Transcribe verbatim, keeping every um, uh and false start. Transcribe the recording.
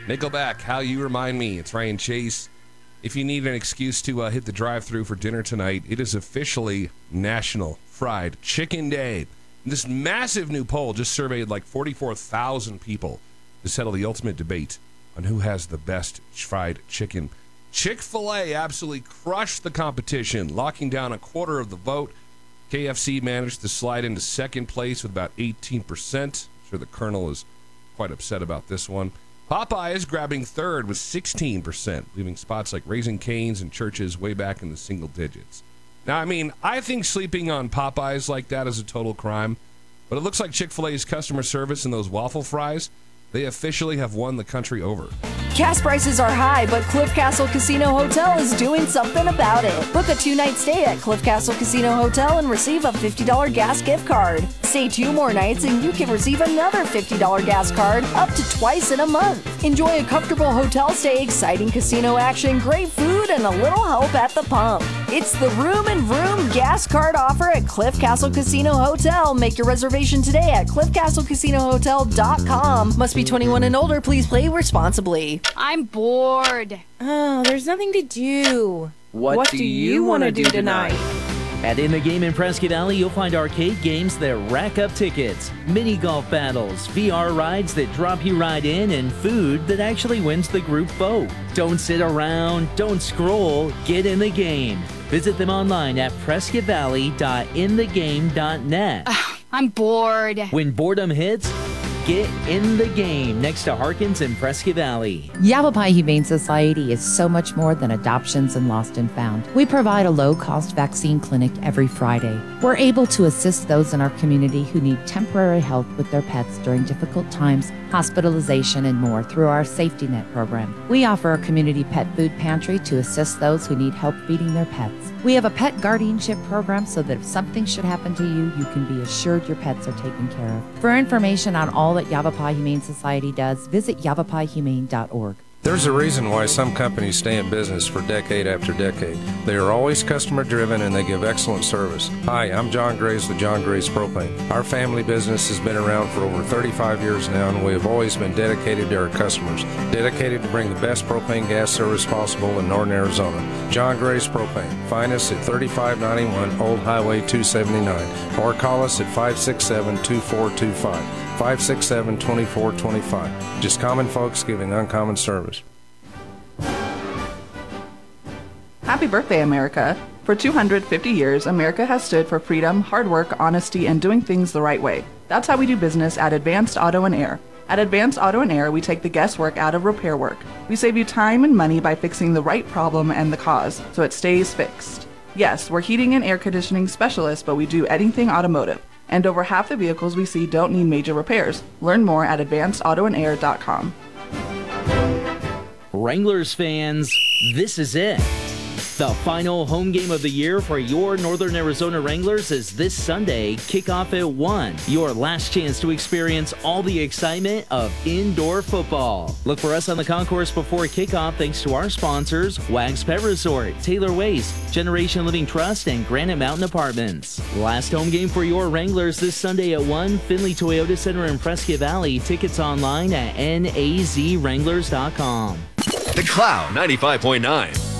Nickelback, How You Remind Me. It's Ryan Chase. If you need an excuse to uh, hit the drive-thru for dinner tonight, it is officially National Fried Chicken Day. This massive new poll just surveyed like forty-four thousand people to settle the ultimate debate on who has the best fried chicken. Chick-fil-A absolutely crushed the competition, locking down a quarter of the vote. K F C managed to slide into second place with about eighteen percent. I'm sure the Colonel is quite upset about this one. Popeyes grabbing third with sixteen percent, leaving spots like Raising Cane's and Church's way back in the single digits. Now, I mean, I think sleeping on Popeyes like that is a total crime, but it looks like Chick-fil-A's customer service and those waffle fries, they officially have won the country over. Gas prices are high, but Cliff Castle Casino Hotel is doing something about it. Book a two-night stay at Cliff Castle Casino Hotel and receive a fifty dollars gas gift card. Stay two more nights and you can receive another fifty dollars gas card up to twice in a month. Enjoy a comfortable hotel stay, exciting casino action, great food, and a little help at the pump. It's the Room and Vroom gas card offer at Cliff Castle Casino Hotel. Make your reservation today at cliff castle casino hotel dot com. Must be twenty-one and older. Please play responsibly. I'm bored. Oh, there's nothing to do. What, what do, do you, you want to do do tonight? tonight? At In the Game in Prescott Valley, you'll find arcade games that rack up tickets, mini golf battles, V R rides that drop you right in, and food that actually wins the group vote. Don't sit around, don't scroll, get in the game. Visit them online at prescott valley dot in the game dot net. Ugh, I'm bored. When boredom hits, get in the game next to Harkins in Prescott Valley. Yavapai Humane Society is so much more than adoptions and lost and found. We provide a low-cost vaccine clinic every Friday. We're able to assist those in our community who need temporary help with their pets during difficult times, hospitalization, and more through our Safety Net program. We offer a community pet food pantry to assist those who need help feeding their pets. We have a pet guardianship program so that if something should happen to you, you can be assured your pets are taken care of. For information on all that Yavapai Humane Society does, visit yavapai humane dot org. There's a reason why some companies stay in business for decade after decade. They are always customer driven and they give excellent service. Hi, I'm John Grace with John Grace Propane. Our family business has been around for over thirty-five years now, and we have always been dedicated to our customers, dedicated to bring the best propane gas service possible in northern Arizona. John Grace Propane. Find us at thirty-five ninety-one Old Highway two seventy-nine or call us at five six seven, two four two five. five six seven, two four two five. Just common folks giving uncommon service. Happy birthday, America. For two hundred fifty years, America has stood for freedom, hard work, honesty, and doing things the right way. That's how we do business at Advanced Auto and Air. At Advanced Auto and Air, we take the guesswork out of repair work. We save you time and money by fixing the right problem and the cause, so it stays fixed. Yes, we're heating and air conditioning specialists, but we do anything automotive. And over half the vehicles we see don't need major repairs. Learn more at advanced auto and air dot com. Wranglers fans, this is it. The final home game of the year for your Northern Arizona Wranglers is this Sunday, kickoff at one. Your last chance to experience all the excitement of indoor football. Look for us on the concourse before kickoff thanks to our sponsors, Wags Pet Resort, Taylor Waste, Generation Living Trust, and Granite Mountain Apartments. Last home game for your Wranglers this Sunday at one, Finley Toyota Center in Prescott Valley. Tickets online at N A Z wranglers dot com. The Cloud ninety-five point nine.